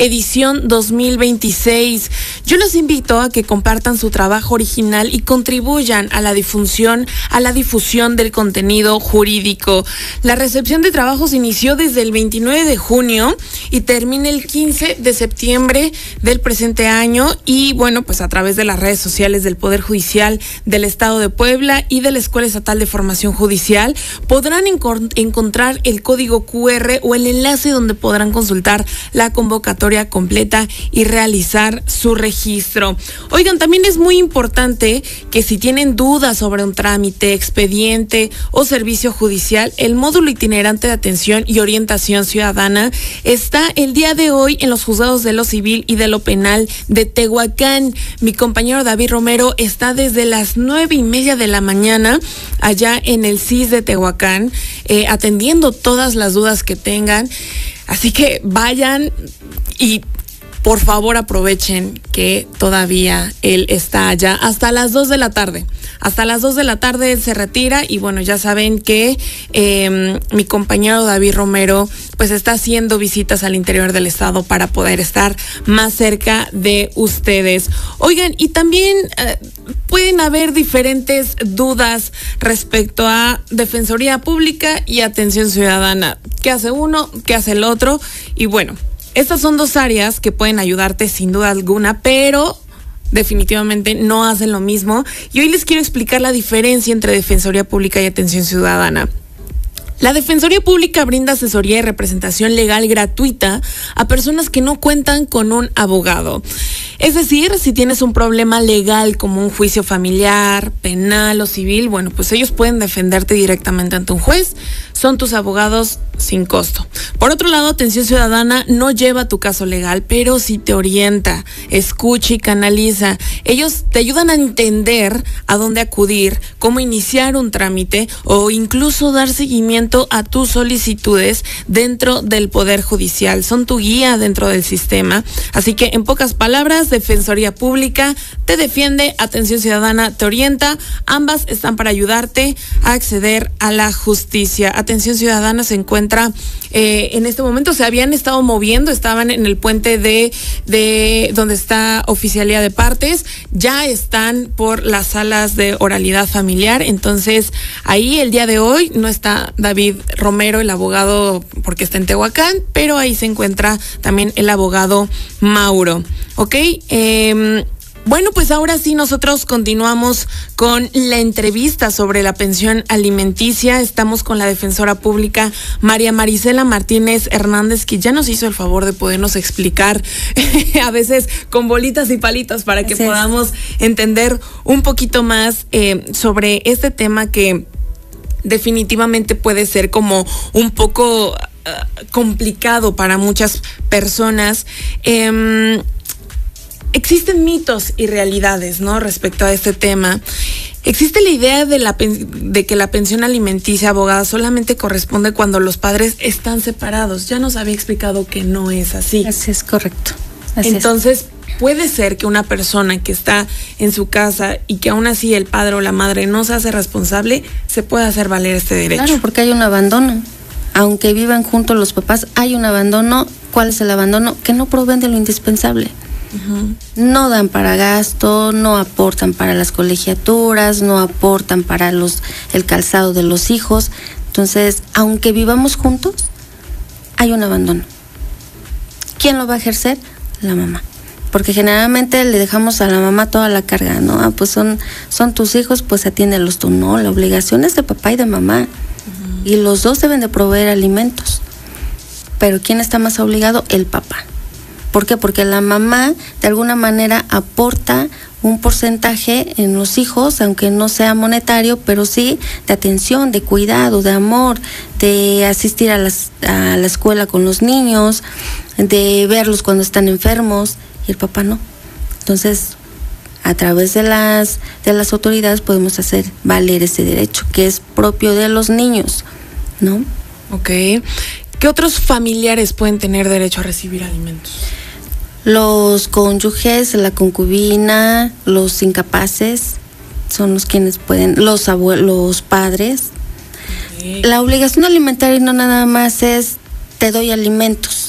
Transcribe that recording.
edición 2026. Yo los invito a que compartan su trabajo original y contribuyan a la difusión del contenido jurídico. La recepción de trabajos inició desde el 29 de junio y termina el 15 de septiembre del presente año, y bueno, pues a través de las redes sociales del Poder Judicial del Estado de Puebla y de la Escuela Estatal de Formación Judicial podrán encontrar el código QR o el enlace donde podrán consultar la convocatoria completa y realizar su registro. Oigan, también es muy importante que si tienen dudas sobre un trámite, expediente o servicio judicial, el módulo itinerante de atención y orientación ciudadana está el día de hoy en los juzgados de lo civil y de lo penal de Tehuacán. Mi compañero David Romero está desde las 9:30 de la mañana allá en el CIS de Tehuacán, atendiendo todas las dudas que tengan. Así que vayan y por favor aprovechen que todavía él está allá hasta las 2 de la tarde. Hasta las 2 de la tarde él se retira, y bueno, ya saben que mi compañero David Romero pues está haciendo visitas al interior del estado para poder estar más cerca de ustedes. Oigan, y también pueden haber diferentes dudas respecto a Defensoría Pública y Atención Ciudadana. ¿Qué hace uno? ¿Qué hace el otro? Y bueno, estas son dos áreas que pueden ayudarte sin duda alguna, pero definitivamente no hacen lo mismo. Y hoy les quiero explicar la diferencia entre Defensoría Pública y Atención Ciudadana. La Defensoría Pública brinda asesoría y representación legal gratuita a personas que no cuentan con un abogado. Es decir, si tienes un problema legal como un juicio familiar, penal o civil, bueno, pues ellos pueden defenderte directamente ante un juez. Son tus abogados sin costo. Por otro lado, Atención Ciudadana no lleva tu caso legal, pero sí te orienta, escucha y canaliza. Ellos te ayudan a entender a dónde acudir, cómo iniciar un trámite o incluso dar seguimiento a tus solicitudes dentro del Poder Judicial. Son tu guía dentro del sistema. Así que, en pocas palabras, Defensoría Pública te defiende, Atención Ciudadana te orienta. Ambas están para ayudarte a acceder a la justicia. Atención Ciudadana se encuentra en este momento, se habían estado moviendo, estaban en el puente de donde está Oficialía de Partes, ya están por las salas de oralidad familiar. Entonces ahí el día de hoy no está David Romero, el abogado, porque está en Tehuacán, pero ahí se encuentra también el abogado Mauro. ¿Ok? Bueno, pues ahora sí nosotros continuamos con la entrevista sobre la pensión alimenticia. Estamos con la defensora pública María Marisela Martínez Hernández, que ya nos hizo el favor de podernos explicar a veces con bolitas y palitos para que podamos entender un poquito más sobre este tema que definitivamente puede ser como un poco complicado para muchas personas. Existen mitos y realidades, ¿no?, respecto a este tema. Existe la idea de que la pensión alimenticia, abogada, solamente corresponde cuando los padres están separados. Ya nos había explicado que no es así. Así es, correcto. Entonces, puede ser que una persona que está en su casa y que aún así el padre o la madre no se hace responsable, se puede hacer valer este derecho. Claro, porque hay un abandono. Aunque vivan juntos los papás, hay un abandono. ¿Cuál es el abandono? Que no proveen de lo indispensable. Uh-huh. No dan para gasto, no aportan para las colegiaturas, no aportan para el calzado de los hijos. Entonces, aunque vivamos juntos, hay un abandono. ¿Quién lo va a ejercer? La mamá. Porque generalmente le dejamos a la mamá toda la carga, ¿no? Ah, pues son tus hijos, pues atiéndelos tú. No, la obligación es de papá y de mamá. Uh-huh. Y los dos deben de proveer alimentos. Pero ¿quién está más obligado? El papá. ¿Por qué? Porque la mamá de alguna manera aporta un porcentaje en los hijos, aunque no sea monetario, pero sí de atención, de cuidado, de amor, de asistir a la escuela con los niños, de verlos cuando están enfermos, y el papá no. Entonces, a través de las autoridades podemos hacer valer ese derecho que es propio de los niños, ¿no? Ok. ¿Qué otros familiares pueden tener derecho a recibir alimentos? Los cónyuges, la concubina, los incapaces, son los quienes pueden, los padres. Okay. La obligación alimentaria no nada más es te doy alimentos.